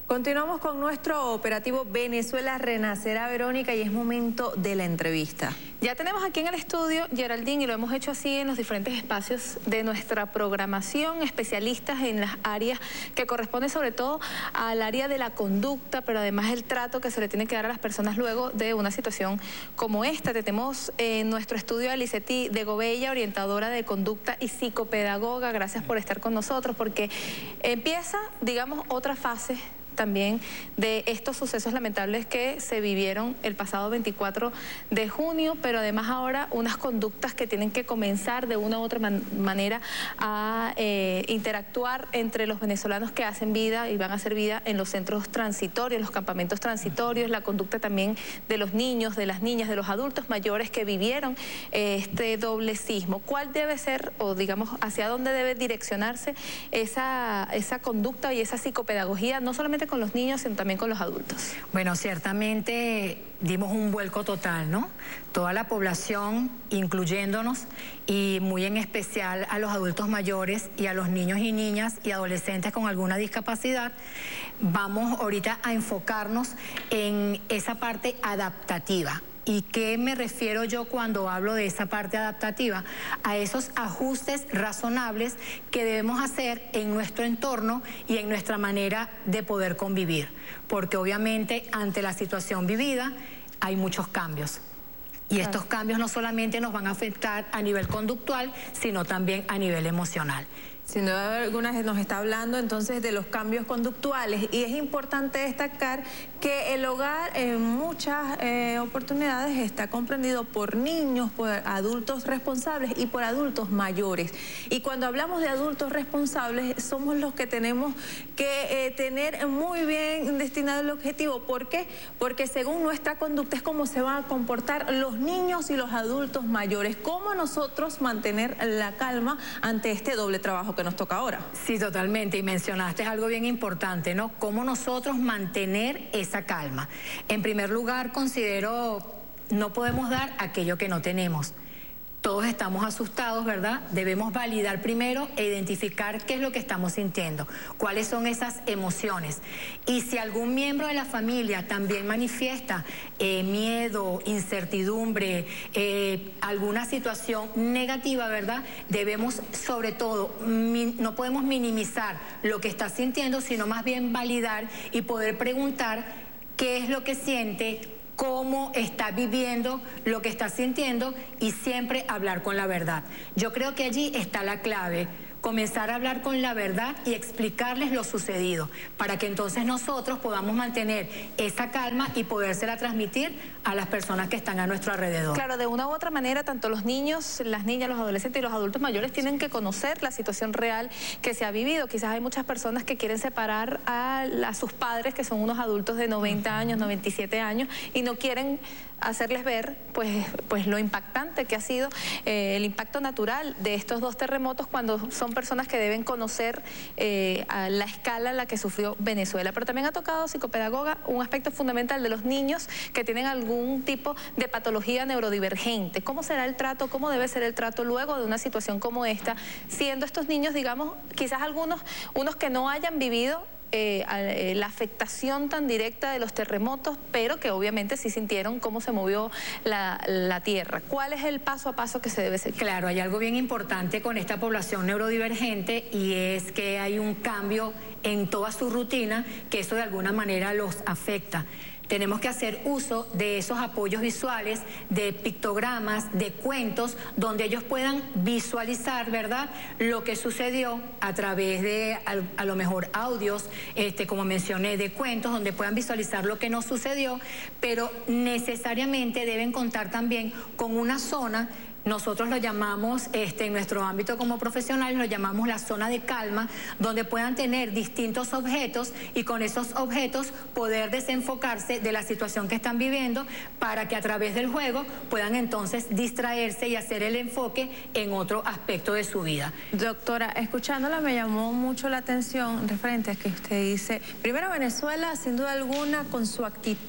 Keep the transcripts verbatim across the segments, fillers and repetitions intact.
Continuamos con nuestro operativo Venezuela Renacerá, Verónica, y es momento de la entrevista. Ya tenemos aquí en el estudio, Geraldine, y lo hemos hecho así en los diferentes espacios de nuestra programación, especialistas en las áreas que corresponden sobre todo al área de la conducta, pero además el trato que se le tiene que dar a las personas luego de una situación como esta. Tenemos en nuestro estudio a Lizety de Gobella, orientadora de conducta y psicopedagoga. Gracias por estar con nosotros, porque empieza, digamos, otra fase también de estos sucesos lamentables que se vivieron el pasado veinticuatro de junio, pero además ahora unas conductas que tienen que comenzar de una u otra man manera a eh, interactuar entre los venezolanos que hacen vida y van a hacer vida en los centros transitorios, los campamentos transitorios, la conducta también de los niños, de las niñas, de los adultos mayores que vivieron eh, este doble sismo. ¿Cuál debe ser, o digamos, hacia dónde debe direccionarse esa, esa conducta y esa psicopedagogía, no solamente con los niños, sino también con los adultos? Bueno, ciertamente dimos un vuelco total, ¿no? Toda la población, incluyéndonos, y muy en especial a los adultos mayores y a los niños y niñas y adolescentes con alguna discapacidad, vamos ahorita a enfocarnos en esa parte adaptativa. ¿Y qué me refiero yo cuando hablo de esa parte adaptativa? A esos ajustes razonables que debemos hacer en nuestro entorno y en nuestra manera de poder convivir. Porque obviamente ante la situación vivida hay muchos cambios. Y estos cambios no solamente nos van a afectar a nivel conductual, sino también a nivel emocional. Sin duda alguna nos está hablando entonces de los cambios conductuales, y es importante destacar que el hogar en muchas eh, oportunidades está comprendido por niños, por adultos responsables y por adultos mayores. Y cuando hablamos de adultos responsables somos los que tenemos que eh, tener muy bien destinado el objetivo. ¿Por qué? Porque según nuestra conducta es como se van a comportar los niños y los adultos mayores. ¿Cómo nosotros mantener la calma ante este doble trabajo que nos toca ahora? Sí, totalmente, y mencionaste algo bien importante, ¿no? Cómo nosotros mantener esa calma. En primer lugar, considero, no podemos dar aquello que no tenemos. Todos estamos asustados, ¿verdad? Debemos validar primero e identificar qué es lo que estamos sintiendo, cuáles son esas emociones. Y si algún miembro de la familia también manifiesta eh, miedo, incertidumbre, eh, alguna situación negativa, ¿verdad? Debemos, sobre todo, no podemos minimizar lo que está sintiendo, sino más bien validar y poder preguntar qué es lo que siente, cómo está viviendo lo que está sintiendo, y siempre hablar con la verdad. Yo creo que allí está la clave, comenzar a hablar con la verdad y explicarles lo sucedido, para que entonces nosotros podamos mantener esa calma y podérsela transmitir a las personas que están a nuestro alrededor. Claro, de una u otra manera, tanto los niños, las niñas, los adolescentes y los adultos mayores tienen que conocer la situación real que se ha vivido. Quizás hay muchas personas que quieren separar a, a sus padres, que son unos adultos de noventa años, noventa y siete años, y no quieren hacerles ver pues, pues lo impactante que ha sido eh, el impacto natural de estos dos terremotos, cuando son personas que deben conocer eh, a la escala en la que sufrió Venezuela. Pero también ha tocado, psicopedagoga, un aspecto fundamental de los niños que tienen algún tipo de patología neurodivergente. ¿Cómo será el trato, cómo debe ser el trato luego de una situación como esta, siendo estos niños, digamos, quizás algunos, unos que no hayan vivido Eh, eh, la afectación tan directa de los terremotos, pero que obviamente sí sintieron cómo se movió la, la tierra? ¿Cuál es el paso a paso que se debe seguir? Claro, hay algo bien importante con esta población neurodivergente, y es que hay un cambio en toda su rutina, que eso de alguna manera los afecta. Tenemos que hacer uso de esos apoyos visuales, de pictogramas, de cuentos, donde ellos puedan visualizar, ¿verdad?, lo que sucedió a través de, a, a lo mejor, audios, este, como mencioné, de cuentos, donde puedan visualizar lo que no sucedió, pero necesariamente deben contar también con una zona. Nosotros lo llamamos, este, en nuestro ámbito como profesionales, lo llamamos la zona de calma, donde puedan tener distintos objetos y con esos objetos poder desenfocarse de la situación que están viviendo, para que a través del juego puedan entonces distraerse y hacer el enfoque en otro aspecto de su vida. Doctora, escuchándola me llamó mucho la atención referente a que usted dice, primero Venezuela, sin duda alguna, con su actitud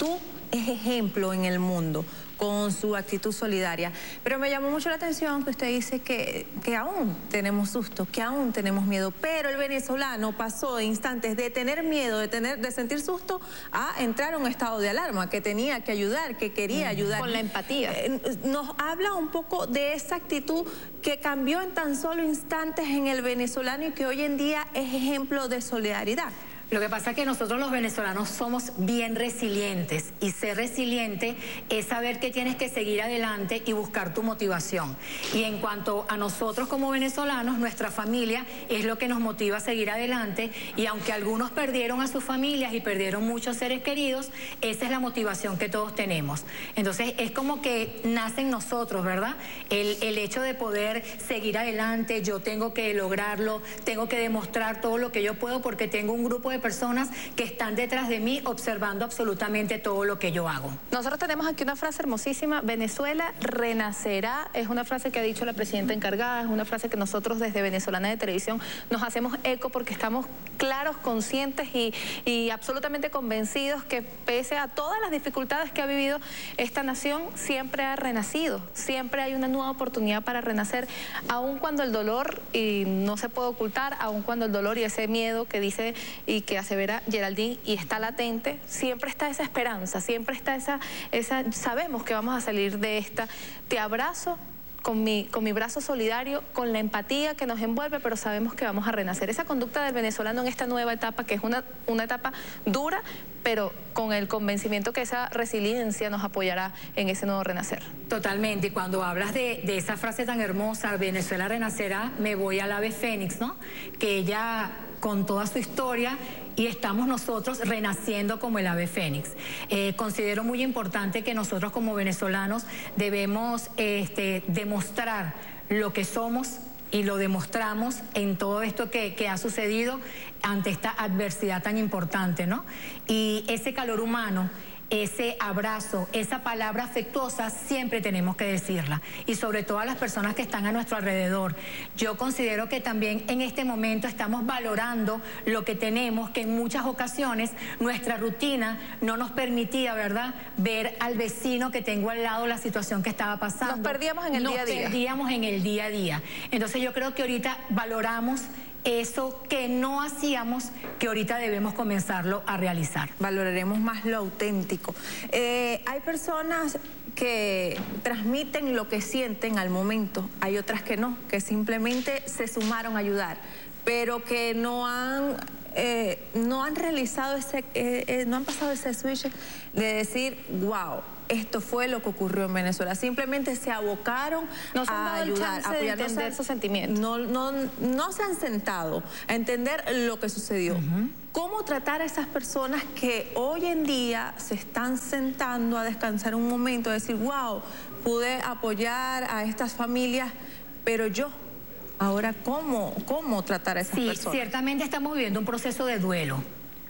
es ejemplo en el mundo con su actitud solidaria. Pero me llamó mucho la atención que usted dice que, que aún tenemos susto, que aún tenemos miedo, pero el venezolano pasó de instantes de tener miedo, de, tener, de sentir susto, a entrar en un estado de alarma, que tenía que ayudar, que quería ayudar. Con la empatía. Eh, nos habla un poco de esa actitud que cambió en tan solo instantes en el venezolano y que hoy en día es ejemplo de solidaridad. Lo que pasa es que nosotros los venezolanos somos bien resilientes, y ser resiliente es saber que tienes que seguir adelante y buscar tu motivación. Y en cuanto a nosotros como venezolanos, nuestra familia es lo que nos motiva a seguir adelante, y aunque algunos perdieron a sus familias y perdieron muchos seres queridos, esa es la motivación que todos tenemos. Entonces es como que nace en nosotros, ¿verdad? El, el hecho de poder seguir adelante, yo tengo que lograrlo, tengo que demostrar todo lo que yo puedo porque tengo un grupo de personas que están detrás de mí observando absolutamente todo lo que yo hago. Nosotros tenemos aquí una frase hermosísima: Venezuela renacerá. Es una frase que ha dicho la presidenta encargada, es una frase que nosotros desde Venezolana de Televisión nos hacemos eco porque estamos claros, conscientes y, y absolutamente convencidos que pese a todas las dificultades que ha vivido esta nación, siempre ha renacido, siempre hay una nueva oportunidad para renacer, aun cuando el dolor, y no se puede ocultar, aun cuando el dolor y ese miedo que dice y que asevera Geraldine y está latente, siempre está esa esperanza, siempre está esa, esa, sabemos que vamos a salir de esta. Te abrazo con mi, con mi brazo solidario, con la empatía que nos envuelve, pero sabemos que vamos a renacer. Esa conducta del venezolano en esta nueva etapa, que es una, una etapa dura, pero con el convencimiento que esa resiliencia nos apoyará en ese nuevo renacer. Totalmente, y cuando hablas de, de esa frase tan hermosa, Venezuela renacerá, me voy al ave fénix, ¿no? Que ella, con toda su historia, y estamos nosotros renaciendo como el ave fénix. Eh, considero muy importante que nosotros como venezolanos debemos este, demostrar lo que somos, y lo demostramos en todo esto que, que ha sucedido ante esta adversidad tan importante, ¿no? Y ese calor humano, ese abrazo, esa palabra afectuosa, siempre tenemos que decirla, y sobre todo a las personas que están a nuestro alrededor. Yo considero que también en este momento estamos valorando lo que tenemos, que en muchas ocasiones nuestra rutina no nos permitía, ¿verdad?, ver al vecino que tengo al lado, la situación que estaba pasando. Nos perdíamos en el nos día a día. Nos perdíamos en el día a día. Entonces yo creo que ahorita valoramos eso que no hacíamos, que ahorita debemos comenzarlo a realizar. Valoraremos más lo auténtico. Eh, hay personas que transmiten lo que sienten al momento, hay otras que no, que simplemente se sumaron a ayudar, pero que no han, eh, no han realizado ese, eh, eh, no han pasado ese switch de decir, wow, esto fue lo que ocurrió en Venezuela. Simplemente se abocaron no se han a dado el ayudar, chance a de apoyar. entender No se, esos sentimientos. No, no, no se han sentado a entender lo que sucedió. Uh-huh. ¿Cómo tratar a esas personas que hoy en día se están sentando a descansar un momento, a decir, wow, pude apoyar a estas familias, pero yo, ahora, ¿cómo, cómo tratar a esas sí, personas? Sí, ciertamente estamos viviendo un proceso de duelo,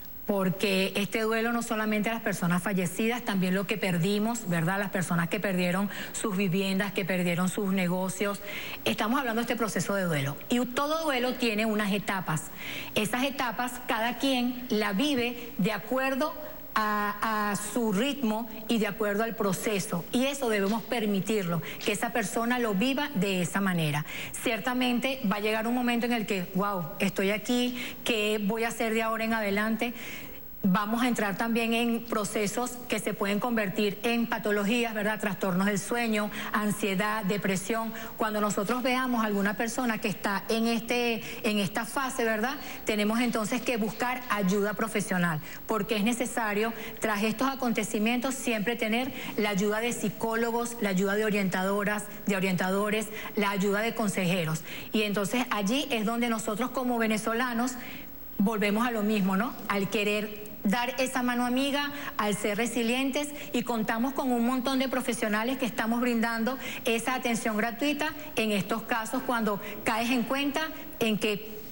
porque este duelo no solamente a las personas fallecidas, también lo que perdimos, ¿verdad? Las personas que perdieron sus viviendas, que perdieron sus negocios. Estamos hablando de este proceso de duelo. Y todo duelo tiene unas etapas. Esas etapas cada quien la vive de acuerdo A, a su ritmo y de acuerdo al proceso, y eso debemos permitirlo, que esa persona lo viva de esa manera. Ciertamente va a llegar un momento en el que, wow, estoy aquí, ¿qué voy a hacer de ahora en adelante? Vamos a entrar también en procesos que se pueden convertir en patologías, ¿verdad? Trastornos del sueño, ansiedad, depresión. Cuando nosotros veamos a alguna persona que está en, este, en esta fase, ¿verdad?, tenemos entonces que buscar ayuda profesional, porque es necesario, tras estos acontecimientos, siempre tener la ayuda de psicólogos, la ayuda de orientadoras, de orientadores, la ayuda de consejeros. Y entonces allí es donde nosotros como venezolanos volvemos a lo mismo, ¿no? Al querer dar esa mano amiga, al ser resilientes, y contamos con un montón de profesionales que estamos brindando esa atención gratuita en estos casos cuando caes en cuenta en que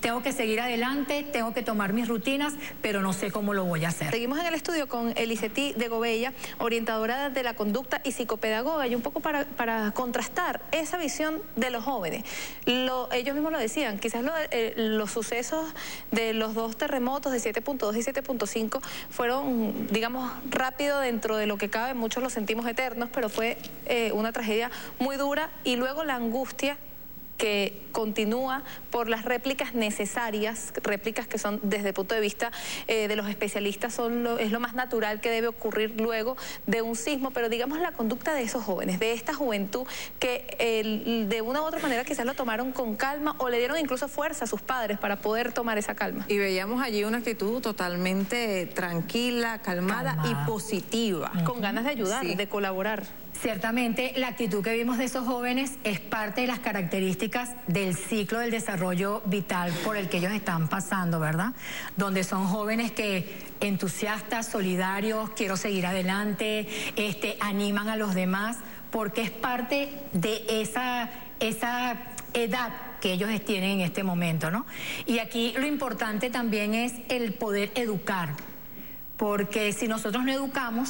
tengo que seguir adelante, tengo que tomar mis rutinas, pero no sé cómo lo voy a hacer. Seguimos en el estudio con Eliseti de Gobella, orientadora de la conducta y psicopedagoga, y un poco para, para contrastar esa visión de los jóvenes. Lo, ellos mismos lo decían, quizás lo, eh, los sucesos de los dos terremotos de siete punto dos y siete punto cinco fueron, digamos, rápido dentro de lo que cabe, muchos lo sentimos eternos, pero fue eh, una tragedia muy dura, y luego la angustia que continúa por las réplicas necesarias, réplicas que son desde el punto de vista eh, de los especialistas son lo, es lo más natural que debe ocurrir luego de un sismo, pero digamos la conducta de esos jóvenes, de esta juventud que eh, de una u otra manera quizás lo tomaron con calma o le dieron incluso fuerza a sus padres para poder tomar esa calma. Y veíamos allí una actitud totalmente tranquila, calmada, calmada. y positiva. Uh-huh. Con ganas de ayudar, sí. de colaborar. Ciertamente, la actitud que vimos de esos jóvenes es parte de las características del ciclo del desarrollo vital por el que ellos están pasando, ¿verdad? Donde son jóvenes que entusiastas, solidarios, quiero seguir adelante, este, animan a los demás, porque es parte de esa, esa edad que ellos tienen en este momento, ¿no? Y aquí lo importante también es el poder educar, porque si nosotros no educamos,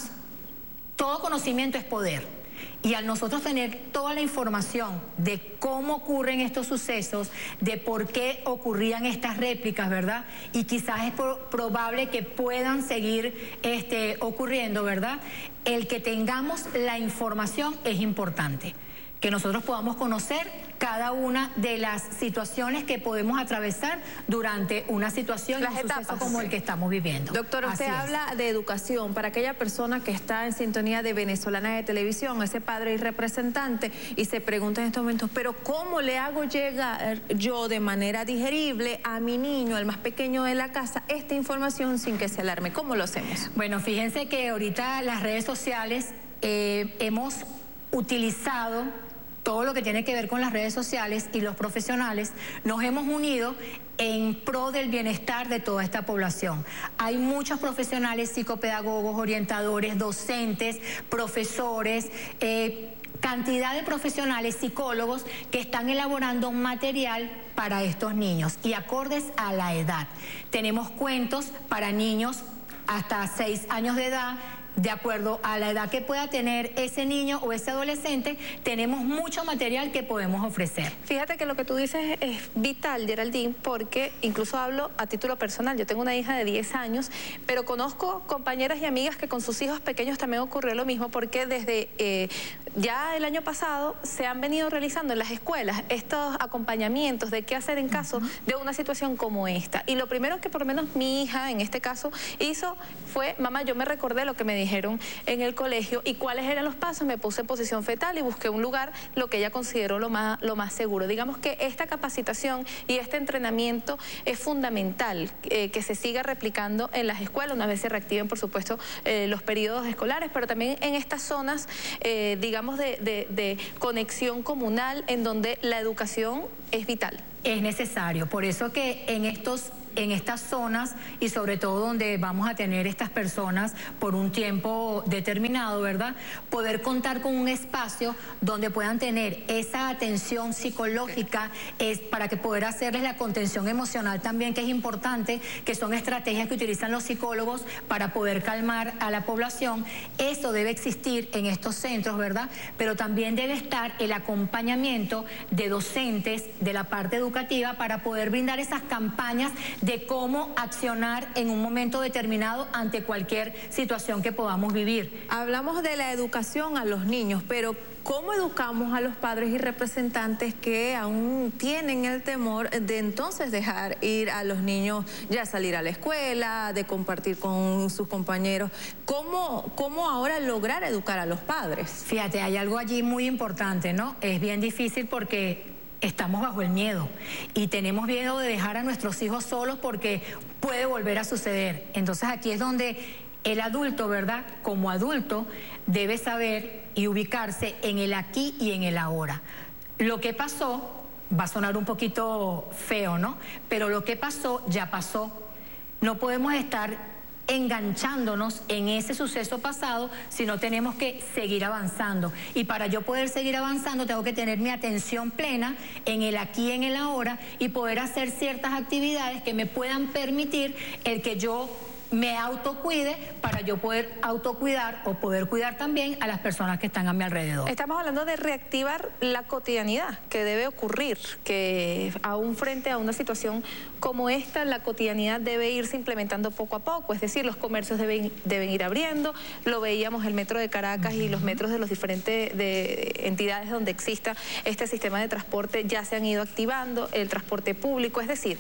todo conocimiento es poder. Y al nosotros tener toda la información de cómo ocurren estos sucesos, de por qué ocurrían estas réplicas, ¿verdad? Y quizás es probable que puedan seguir este, ocurriendo, ¿verdad? El que tengamos la información es importante. Que nosotros podamos conocer cada una de las situaciones que podemos atravesar durante una situación, las un etapas, suceso como el que estamos viviendo. Doctora, usted habla de educación para aquella persona que está en sintonía de Venezolana de Televisión, ese padre y representante, y se pregunta en estos momentos, pero ¿cómo le hago llegar yo de manera digerible a mi niño, el más pequeño de la casa, esta información sin que se alarme? ¿Cómo lo hacemos? Bueno, fíjense que ahorita las redes sociales eh, hemos utilizado todo lo que tiene que ver con las redes sociales, y los profesionales nos hemos unido en pro del bienestar de toda esta población. Hay muchos profesionales, psicopedagogos, orientadores, docentes, profesores, eh, cantidad de profesionales, psicólogos que están elaborando material para estos niños y acordes a la edad. Tenemos cuentos para niños hasta seis años de edad. De acuerdo a la edad que pueda tener ese niño o ese adolescente, tenemos mucho material que podemos ofrecer. Fíjate que lo que tú dices es vital, Geraldine, porque incluso hablo a título personal. Yo tengo una hija de diez años, pero conozco compañeras y amigas que con sus hijos pequeños también ocurrió lo mismo, porque desde eh, ya el año pasado se han venido realizando en las escuelas estos acompañamientos de qué hacer en caso uh-huh. de una situación como esta. Y lo primero que por lo menos mi hija en este caso hizo fue, mamá, yo me recordé lo que me dijeron dijeron en el colegio y cuáles eran los pasos, me puse en posición fetal y busqué un lugar, lo que ella consideró lo más, lo más seguro. Digamos que esta capacitación y este entrenamiento es fundamental, eh, que se siga replicando en las escuelas, una vez se reactiven, por supuesto, eh, los periodos escolares, pero también en estas zonas, eh, digamos, de, de, de conexión comunal, en donde la educación es vital. Es necesario, por eso que en estos en estas zonas y sobre todo donde vamos a tener estas personas por un tiempo determinado, ¿verdad? Poder contar con un espacio donde puedan tener esa atención psicológica, es para que poder hacerles la contención emocional también, que es importante, que son estrategias que utilizan los psicólogos para poder calmar a la población. Eso debe existir en estos centros, ¿verdad? Pero también debe estar el acompañamiento de docentes de la parte educativa para poder brindar esas campañas de cómo accionar en un momento determinado ante cualquier situación que podamos vivir. Hablamos de la educación a los niños, pero ¿cómo educamos a los padres y representantes que aún tienen el temor de entonces dejar ir a los niños, ya salir a la escuela, de compartir con sus compañeros? ¿Cómo, cómo ahora lograr educar a los padres? Fíjate, hay algo allí muy importante, ¿no? Es bien difícil porque estamos bajo el miedo y tenemos miedo de dejar a nuestros hijos solos porque puede volver a suceder. Entonces aquí es donde el adulto, ¿verdad? Como adulto debe saber y ubicarse en el aquí y en el ahora. Lo que pasó va a sonar un poquito feo, ¿no? Pero lo que pasó ya pasó. No podemos estar enganchándonos en ese suceso pasado, sino tenemos que seguir avanzando. Y para yo poder seguir avanzando tengo que tener mi atención plena en el aquí, en el ahora, y poder hacer ciertas actividades que me puedan permitir el que yo me autocuide para yo poder autocuidar o poder cuidar también a las personas que están a mi alrededor. Estamos hablando de reactivar la cotidianidad que debe ocurrir, que aún frente a una situación como esta, la cotidianidad debe irse implementando poco a poco, es decir, los comercios deben, deben ir abriendo, lo veíamos el metro de Caracas uh-huh. y los metros de las diferentes de entidades donde exista este sistema de transporte ya se han ido activando, el transporte público, es decir,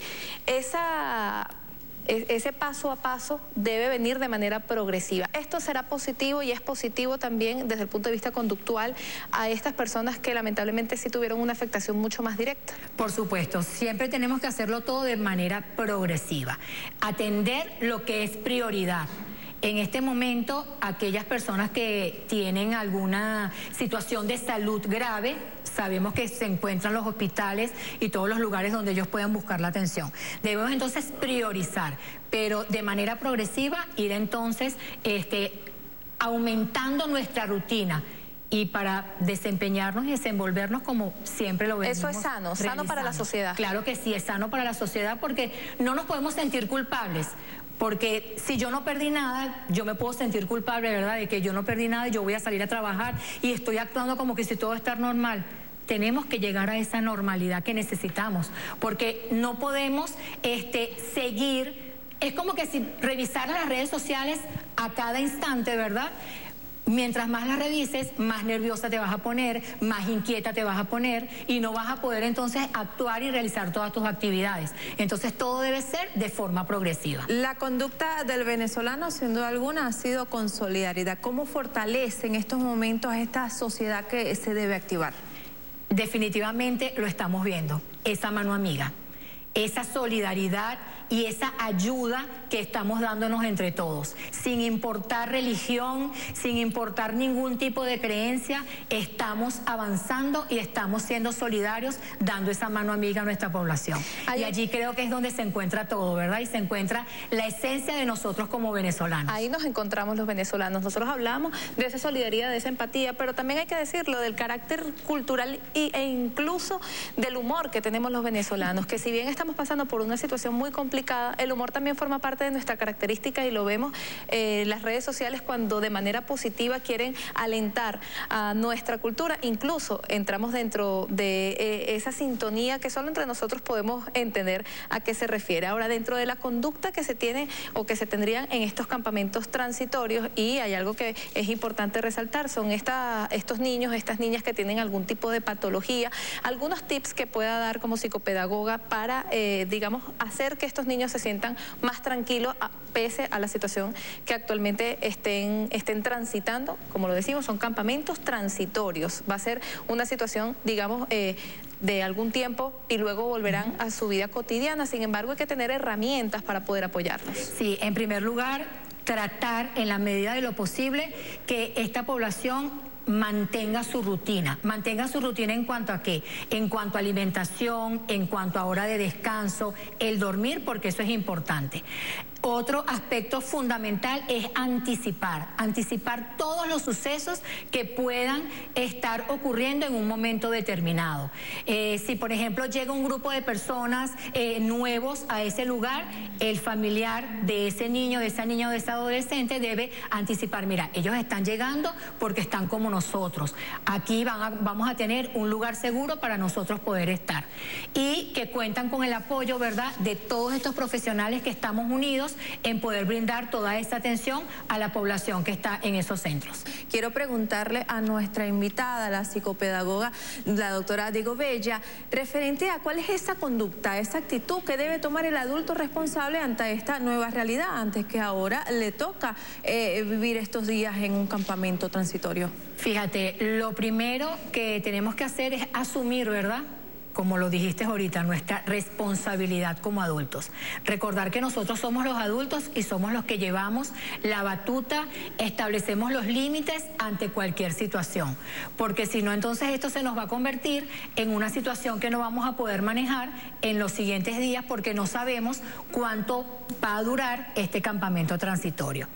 esa... ese paso a paso debe venir de manera progresiva. Esto será positivo y es positivo también desde el punto de vista conductual a estas personas que lamentablemente sí tuvieron una afectación mucho más directa. Por supuesto, siempre tenemos que hacerlo todo de manera progresiva. Atender lo que es prioridad. En este momento, aquellas personas que tienen alguna situación de salud grave, sabemos que se encuentran los hospitales y todos los lugares donde ellos puedan buscar la atención. Debemos entonces priorizar, pero de manera progresiva ir entonces este, aumentando nuestra rutina. Y para desempeñarnos y desenvolvernos como siempre lo vemos. Eso es sano, realizando. Sano para la sociedad. Claro que sí, es sano para la sociedad porque no nos podemos sentir culpables. Porque si yo no perdí nada, yo me puedo sentir culpable, ¿verdad? De que yo no perdí nada y yo voy a salir a trabajar y estoy actuando como que si todo está normal. Tenemos que llegar a esa normalidad que necesitamos, porque no podemos este, seguir. Es como que si revisaran las redes sociales a cada instante, ¿verdad? Mientras más las revises, más nerviosa te vas a poner, más inquieta te vas a poner y no vas a poder entonces actuar y realizar todas tus actividades. Entonces todo debe ser de forma progresiva. La conducta del venezolano, sin duda alguna, ha sido con solidaridad. ¿Cómo fortalece en estos momentos esta sociedad que se debe activar? Definitivamente lo estamos viendo, esa mano amiga, esa solidaridad y esa ayuda que estamos dándonos entre todos. Sin importar religión, sin importar ningún tipo de creencia, estamos avanzando y estamos siendo solidarios, dando esa mano amiga a nuestra población. Ahí, y allí creo que es donde se encuentra todo, ¿verdad? Y se encuentra la esencia de nosotros como venezolanos. Ahí nos encontramos los venezolanos. Nosotros hablamos de esa solidaridad, de esa empatía, pero también hay que decirlo del carácter cultural y, e incluso del humor que tenemos los venezolanos, que si bien estamos pasando por una situación muy complicada, el humor también forma parte de nuestra característica y lo vemos en eh, las redes sociales cuando de manera positiva quieren alentar a nuestra cultura. Incluso entramos dentro de eh, esa sintonía que solo entre nosotros podemos entender a qué se refiere. Ahora, dentro de la conducta que se tiene o que se tendrían en estos campamentos transitorios, y hay algo que es importante resaltar, son esta, estos niños, estas niñas que tienen algún tipo de patología, algunos tips que pueda dar como psicopedagoga para, eh, digamos, hacer que estos niños se sientan más tranquilos a, pese a la situación que actualmente estén, estén transitando. Como lo decimos, son campamentos transitorios. Va a ser una situación, digamos, eh, de algún tiempo y luego volverán a su vida cotidiana. Sin embargo, hay que tener herramientas para poder apoyarlos. Sí, en primer lugar, tratar en la medida de lo posible que esta población mantenga su rutina, mantenga su rutina en cuanto a qué, en cuanto a alimentación, en cuanto a hora de descanso, el dormir, porque eso es importante. Otro aspecto fundamental es anticipar, anticipar todos los sucesos que puedan estar ocurriendo en un momento determinado. Eh, si, por ejemplo, llega un grupo de personas eh, nuevos a ese lugar, el familiar de ese niño, de esa niña o de ese adolescente debe anticipar, mira, ellos están llegando porque están como nosotros. Aquí van a, vamos a tener un lugar seguro para nosotros poder estar. Y que cuentan con el apoyo, ¿verdad?, de todos estos profesionales que estamos unidos en poder brindar toda esta atención a la población que está en esos centros. Quiero preguntarle a nuestra invitada, la psicopedagoga, la doctora Diego Bella, referente a cuál es esa conducta, esa actitud que debe tomar el adulto responsable ante esta nueva realidad, antes que ahora le toca eh, vivir estos días en un campamento transitorio. Fíjate, lo primero que tenemos que hacer es asumir, ¿verdad?, como lo dijiste ahorita, nuestra responsabilidad como adultos. Recordar que nosotros somos los adultos y somos los que llevamos la batuta, establecemos los límites ante cualquier situación, porque si no, entonces esto se nos va a convertir en una situación que no vamos a poder manejar en los siguientes días, porque no sabemos cuánto va a durar este campamento transitorio.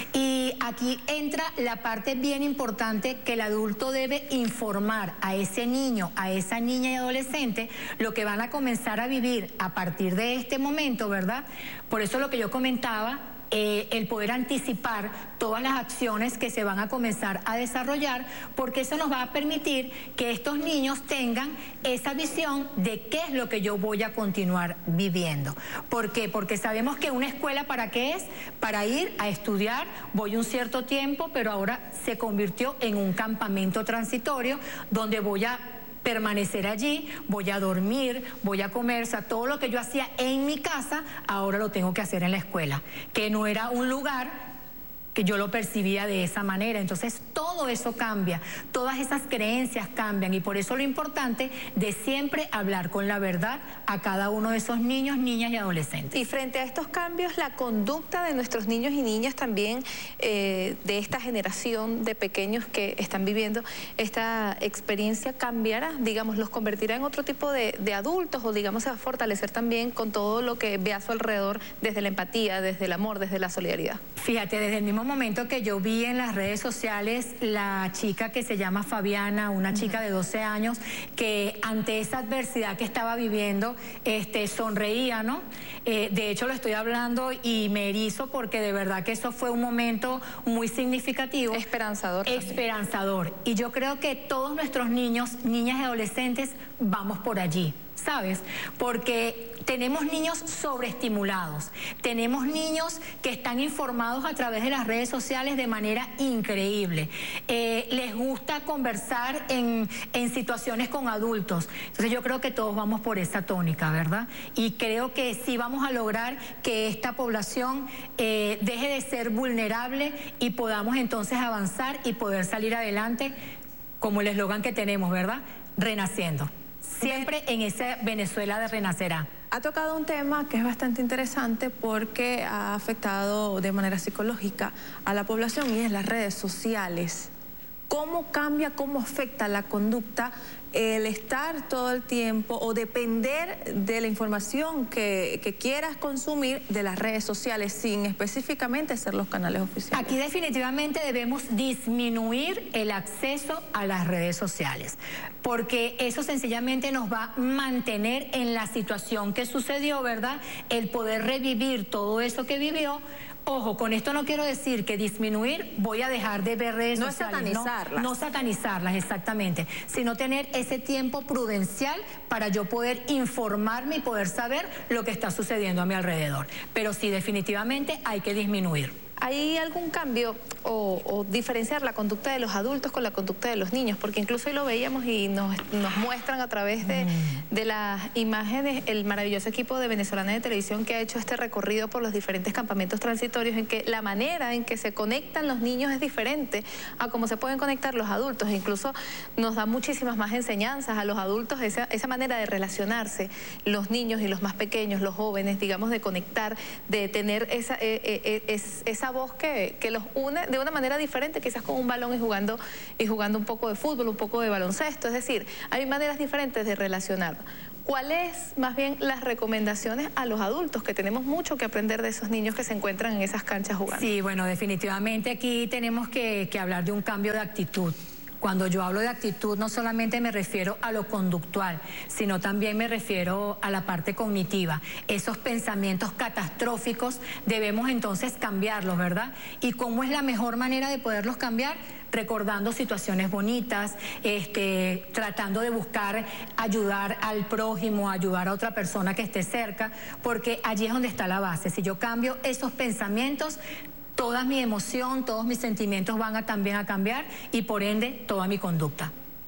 Y aquí entra la parte bien importante, que el adulto debe informar a ese niño, a esa niña y adolescente lo que van a comenzar a vivir a partir de este momento, ¿verdad? Por eso lo que yo comentaba, Eh, el poder anticipar todas las acciones que se van a comenzar a desarrollar, porque eso nos va a permitir que estos niños tengan esa visión de qué es lo que yo voy a continuar viviendo. ¿Por qué? Porque sabemos que una escuela, ¿para qué es? Para ir a estudiar, voy un cierto tiempo, pero ahora se convirtió en un campamento transitorio donde voy a permanecer allí, voy a dormir, voy a comer, o sea, todo lo que yo hacía en mi casa, ahora lo tengo que hacer en la escuela, que no era un lugar que yo lo percibía de esa manera. Entonces todo eso cambia, todas esas creencias cambian, y por eso lo importante de siempre hablar con la verdad a cada uno de esos niños, niñas y adolescentes. Y frente a estos cambios, la conducta de nuestros niños y niñas también, eh, de esta generación de pequeños que están viviendo esta experiencia, cambiará, digamos, los convertirá en otro tipo de, de adultos, o digamos se va a fortalecer también con todo lo que ve a su alrededor, desde la empatía, desde el amor, desde la solidaridad. Fíjate, desde el mismo momento que yo vi en las redes sociales la chica que se llama Fabiana, una chica de doce años, que ante esa adversidad que estaba viviendo, este, sonreía, ¿no? Eh, de hecho lo estoy hablando y me erizo, porque de verdad que eso fue un momento muy significativo. Esperanzador. Esperanzador. Y yo creo que todos nuestros niños, niñas y adolescentes vamos por allí, ¿sabes? Porque tenemos niños sobreestimulados, tenemos niños que están informados a través de las redes sociales de manera increíble, eh, les gusta conversar en, en situaciones con adultos. Entonces yo creo que todos vamos por esa tónica, ¿verdad? Y creo que sí vamos a lograr que esta población eh, deje de ser vulnerable y podamos entonces avanzar y poder salir adelante, como el eslogan que tenemos, ¿verdad? Renaciendo. Siempre en esa Venezuela de renacerá. Ha tocado un tema que es bastante interesante, porque ha afectado de manera psicológica a la población, y es las redes sociales. ¿Cómo cambia, cómo afecta la conducta el estar todo el tiempo o depender de la información que, que quieras consumir de las redes sociales, sin específicamente ser los canales oficiales? Aquí definitivamente debemos disminuir el acceso a las redes sociales, porque eso sencillamente nos va a mantener en la situación que sucedió, ¿verdad? El poder revivir todo eso que vivió. Ojo, con esto no quiero decir que disminuir, voy a dejar de ver redes no sociales. Es satanizarlas. No, no satanizarlas, exactamente, sino tener ese tiempo prudencial para yo poder informarme y poder saber lo que está sucediendo a mi alrededor. Pero sí, definitivamente hay que disminuir. ¿Hay algún cambio o, o diferenciar la conducta de los adultos con la conducta de los niños? Porque incluso hoy lo veíamos y nos, nos muestran a través de, mm. de las imágenes el maravilloso equipo de Venezolana de Televisión que ha hecho este recorrido por los diferentes campamentos transitorios, en que la manera en que se conectan los niños es diferente a cómo se pueden conectar los adultos. Incluso nos da muchísimas más enseñanzas a los adultos, esa, esa manera de relacionarse, los niños y los más pequeños, los jóvenes, digamos, de conectar, de tener esa, eh, eh, es, esa voz que, que los une de una manera diferente, quizás con un balón y jugando, y jugando un poco de fútbol, un poco de baloncesto. Es decir, hay maneras diferentes de relacionar. ¿Cuáles más bien las recomendaciones a los adultos, que tenemos mucho que aprender de esos niños que se encuentran en esas canchas jugando? Sí, bueno, definitivamente aquí tenemos que, que hablar de un cambio de actitud. Cuando yo hablo de actitud, no solamente me refiero a lo conductual, sino también me refiero a la parte cognitiva. Esos pensamientos catastróficos debemos entonces cambiarlos, ¿verdad? ¿Y cómo es la mejor manera de poderlos cambiar? Recordando situaciones bonitas, este, tratando de buscar ayudar al prójimo, ayudar a otra persona que esté cerca, porque allí es donde está la base. Si yo cambio esos pensamientos, toda mi emoción, todos mis sentimientos van a también a cambiar, y por ende toda mi conducta.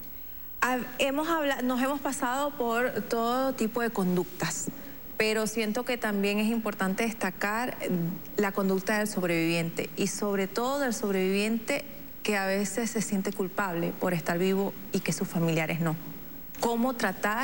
Hemos hablado, nos hemos pasado por todo tipo de conductas, pero siento que también es importante destacar la conducta del sobreviviente, y sobre todo del sobreviviente que a veces se siente culpable por estar vivo y que sus familiares no. ¿Cómo tratar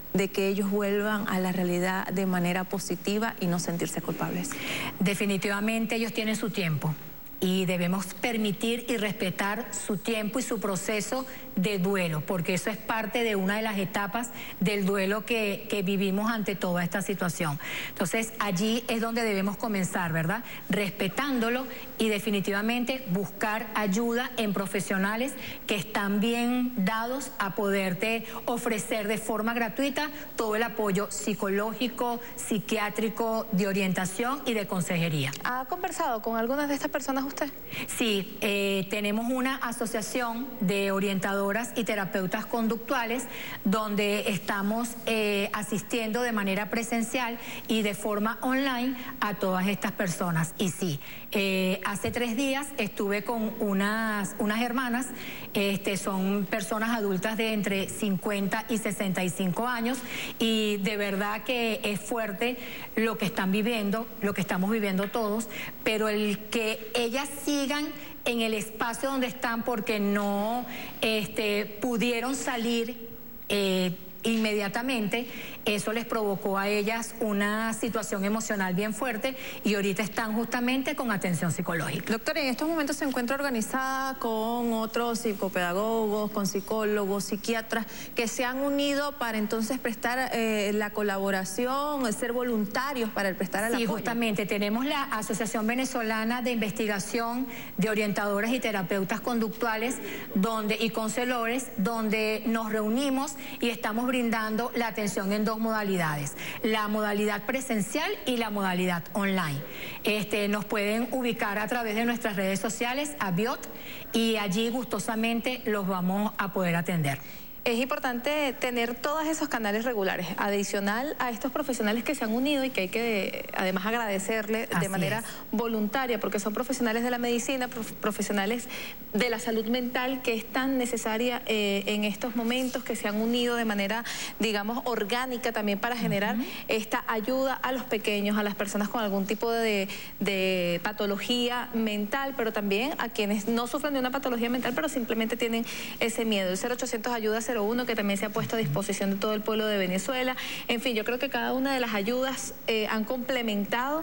de que ellos vuelvan a la realidad de manera positiva y no sentirse culpables? Definitivamente ellos tienen su tiempo y debemos permitir y respetar su tiempo y su proceso de duelo, porque eso es parte de una de las etapas del duelo que, que vivimos ante toda esta situación. Entonces, allí es donde debemos comenzar, ¿verdad? Respetándolo y definitivamente buscar ayuda en profesionales que están bien dados a poderte ofrecer de forma gratuita todo el apoyo psicológico, psiquiátrico, de orientación y de consejería. ¿Ha conversado con algunas de estas personas usted? Sí, eh, tenemos una asociación de orientadores y terapeutas conductuales donde estamos eh, asistiendo de manera presencial y de forma online a todas estas personas. Y sí, eh, hace tres días estuve con unas, unas hermanas, este, son personas adultas de entre cincuenta y sesenta y cinco años y de verdad que es fuerte lo que están viviendo, lo que estamos viviendo todos, pero el que ellas sigan en el espacio donde están porque no este, pudieron salir eh, inmediatamente, eso les provocó a ellas una situación emocional bien fuerte y ahorita están justamente con atención psicológica. Doctora, en estos momentos se encuentra organizada con otros psicopedagogos, con psicólogos, psiquiatras que se han unido para entonces prestar eh, la colaboración, ser voluntarios para el prestar el sí, apoyo. Justamente, tenemos la Asociación Venezolana de Investigación de Orientadores y Terapeutas Conductuales donde, y Conselores, donde nos reunimos y estamos brindando la atención en dos modalidades, la modalidad presencial y la modalidad online. Este, nos pueden ubicar a través de nuestras redes sociales, a Biot, y allí gustosamente los vamos a poder atender. Es importante tener todos esos canales regulares, adicional a estos profesionales que se han unido y que hay que además agradecerle Así de manera es. voluntaria, porque son profesionales de la medicina, prof profesionales de la salud mental que es tan necesaria eh, en estos momentos, que se han unido de manera, digamos, orgánica también para generar uh-huh. esta ayuda a los pequeños, a las personas con algún tipo de, de patología mental, pero también a quienes no sufren de una patología mental, pero simplemente tienen ese miedo. El cero ochocientos ayuda cero uno que también se ha puesto a disposición de todo el pueblo de Venezuela. En fin, yo creo que cada una de las ayudas eh, han complementado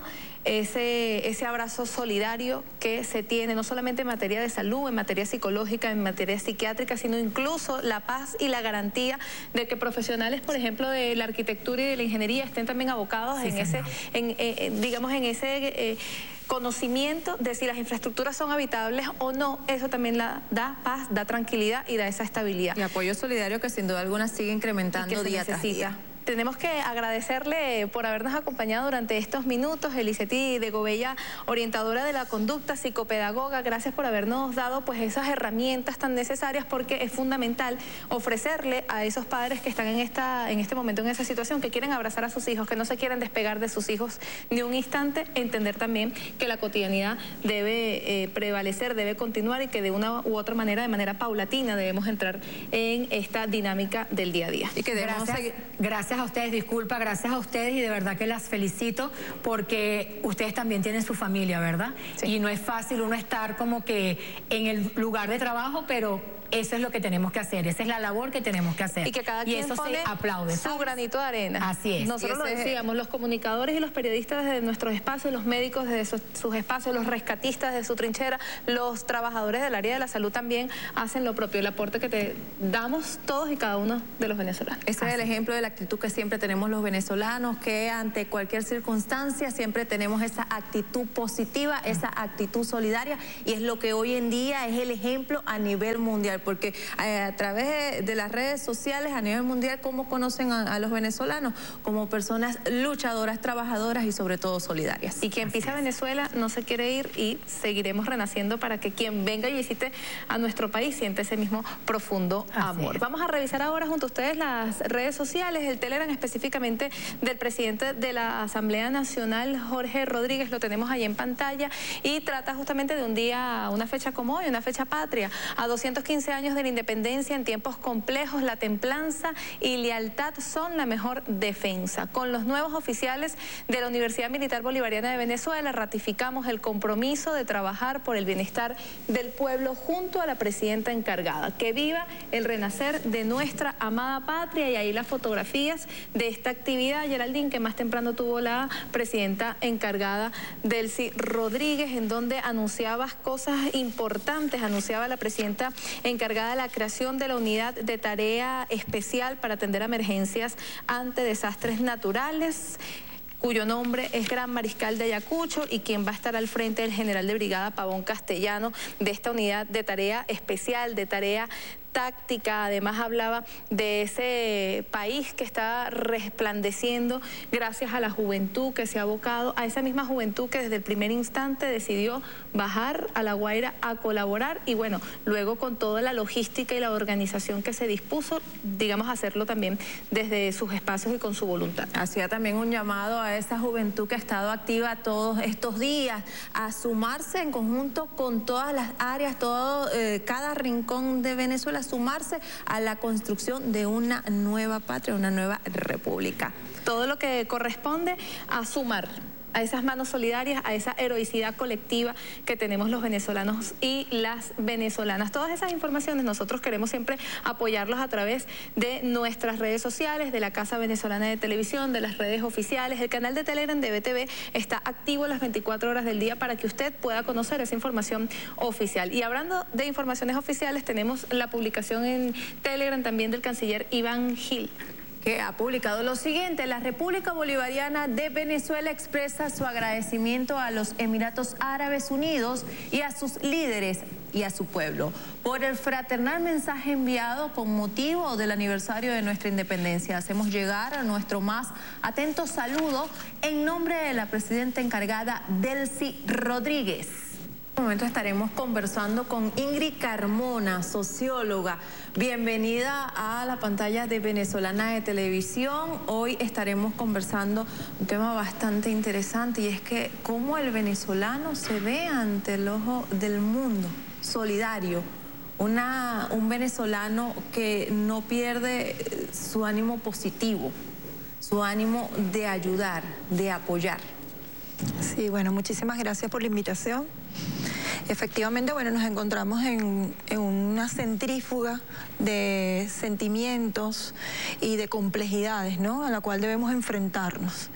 ese, ese abrazo solidario que se tiene, no solamente en materia de salud, en materia psicológica, en materia psiquiátrica, sino incluso la paz y la garantía de que profesionales, por ejemplo, de la arquitectura y de la ingeniería estén también abocados sí, en ese, en, eh, digamos, en ese... Eh, conocimiento de si las infraestructuras son habitables o no. Eso también la, da paz, da tranquilidad y da esa estabilidad. Y apoyo solidario que sin duda alguna sigue incrementando día tras día. Tenemos que agradecerle por habernos acompañado durante estos minutos, Eliseti de Gobella, orientadora de la conducta, psicopedagoga. Gracias por habernos dado pues esas herramientas tan necesarias, porque es fundamental ofrecerle a esos padres que están en, esta, en este momento en esa situación, que quieren abrazar a sus hijos, que no se quieren despegar de sus hijos ni un instante, entender también que la cotidianidad debe eh, prevalecer, debe continuar y que de una u otra manera, de manera paulatina, debemos entrar en esta dinámica del día a día. Y que debemos gracias, seguir... gracias a ustedes, disculpa, gracias a ustedes y de verdad que las felicito porque ustedes también tienen su familia, ¿verdad? Sí. Y no es fácil uno estar como que en el lugar de trabajo, pero eso es lo que tenemos que hacer, esa es la labor que tenemos que hacer. Y que cada quien y eso pone se aplaude, su ¿sabes? granito de arena. Así es. Nosotros lo decíamos, los comunicadores y los periodistas desde nuestros espacios, los médicos desde sus, sus espacios, los rescatistas desde su trinchera, los trabajadores del área de la salud también hacen lo propio, el aporte que te damos todos y cada uno de los venezolanos. Ese Así. es el ejemplo de la actitud que siempre tenemos los venezolanos, que ante cualquier circunstancia siempre tenemos esa actitud positiva, esa actitud solidaria, y es lo que hoy en día es el ejemplo a nivel mundial, porque eh, a través de, de las redes sociales a nivel mundial, ¿cómo conocen a, a los venezolanos? Como personas luchadoras, trabajadoras y sobre todo solidarias. Y quien pisa Venezuela no se quiere ir, y seguiremos renaciendo para que quien venga y visite a nuestro país siente ese mismo profundo Así amor. Es. Vamos a revisar ahora junto a ustedes las redes sociales, el Telegram específicamente del presidente de la Asamblea Nacional, Jorge Rodríguez, lo tenemos ahí en pantalla, y trata justamente de un día, una fecha como hoy, una fecha patria, a doscientos quince quince años de la independencia en tiempos complejos, la templanza y lealtad son la mejor defensa. Con los nuevos oficiales de la Universidad Militar Bolivariana de Venezuela ratificamos el compromiso de trabajar por el bienestar del pueblo junto a la presidenta encargada. Que viva el renacer de nuestra amada patria. Y ahí las fotografías de esta actividad, Geraldine, que más temprano tuvo la presidenta encargada, Delcy Rodríguez, en donde anunciaba cosas importantes. Anunciaba la presidenta encargada de la creación de la unidad de tarea especial para atender emergencias ante desastres naturales, cuyo nombre es Gran Mariscal de Ayacucho, y quien va a estar al frente del general de brigada Pavón Castellano de esta unidad de tarea especial, de tarea táctica. Además hablaba de ese país que está resplandeciendo gracias a la juventud que se ha abocado, a esa misma juventud que desde el primer instante decidió bajar a La Guaira a colaborar, y bueno, luego con toda la logística y la organización que se dispuso, digamos, hacerlo también desde sus espacios y con su voluntad. Hacía también un llamado a esa juventud que ha estado activa todos estos días a sumarse en conjunto con todas las áreas, todo, eh, cada rincón de Venezuela, sumarse a la construcción de una nueva patria, una nueva república. Todo lo que corresponde a sumar a esas manos solidarias, a esa heroicidad colectiva que tenemos los venezolanos y las venezolanas. Todas esas informaciones nosotros queremos siempre apoyarlos a través de nuestras redes sociales, de la Casa Venezolana de Televisión, de las redes oficiales. El canal de Telegram de B T V está activo las veinticuatro horas del día para que usted pueda conocer esa información oficial. Y hablando de informaciones oficiales, tenemos la publicación en Telegram también del canciller Iván Gil, que ha publicado lo siguiente: la República Bolivariana de Venezuela expresa su agradecimiento a los Emiratos Árabes Unidos y a sus líderes y a su pueblo por el fraternal mensaje enviado con motivo del aniversario de nuestra independencia. Hacemos llegar a nuestro más atento saludo en nombre de la presidenta encargada, Delcy Rodríguez. En este momento estaremos conversando con Ingrid Carmona, socióloga. Bienvenida a la pantalla de Venezolana de Televisión. Hoy estaremos conversando un tema bastante interesante, y es que cómo el venezolano se ve ante el ojo del mundo, solidario. Una, un venezolano que no pierde su ánimo positivo, su ánimo de ayudar, de apoyar. Sí, bueno, muchísimas gracias por la invitación. Efectivamente, bueno, nos encontramos en, en una centrífuga de sentimientos y de complejidades, ¿no?, a la cual debemos enfrentarnos.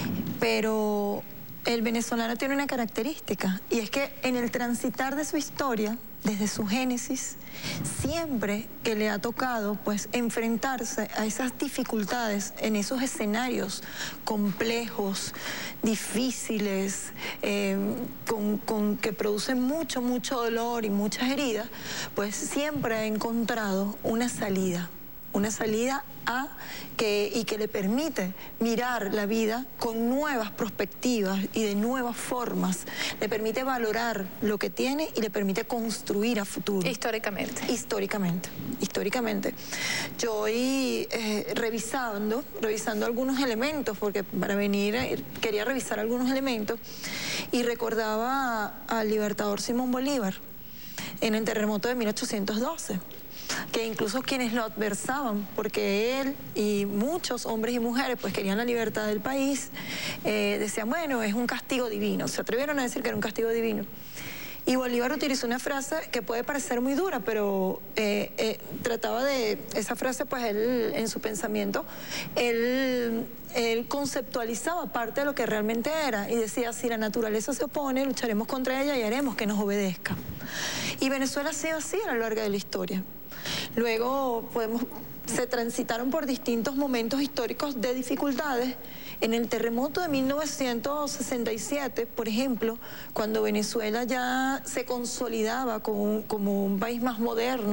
Pero el venezolano tiene una característica, y es que en el transitar de su historia, desde su génesis, siempre que le ha tocado pues enfrentarse a esas dificultades en esos escenarios complejos, difíciles, eh, con, con que producen mucho, mucho dolor y muchas heridas, pues siempre ha encontrado una salida. Una salida a que, y que le permite mirar la vida con nuevas perspectivas y de nuevas formas. Le permite valorar lo que tiene y le permite construir a futuro. Históricamente. Históricamente. Históricamente. Yo hoy eh, revisando, revisando algunos elementos, porque para venir eh, quería revisar algunos elementos, y recordaba al libertador Simón Bolívar en el terremoto de mil ochocientos doce. Que incluso quienes lo adversaban, porque él y muchos hombres y mujeres pues querían la libertad del país, eh, decían, bueno, es un castigo divino. Se atrevieron a decir que era un castigo divino. Y Bolívar utilizó una frase que puede parecer muy dura, pero eh, eh, trataba de esa frase, pues él en su pensamiento, él, él conceptualizaba parte de lo que realmente era, y decía, si la naturaleza se opone, lucharemos contra ella y haremos que nos obedezca. Y Venezuela ha sido así a lo largo de la historia. Luego podemos, se transitaron por distintos momentos históricos de dificultades. En el terremoto de mil novecientos sesenta y siete, por ejemplo, cuando Venezuela ya se consolidaba como un, como un país más moderno,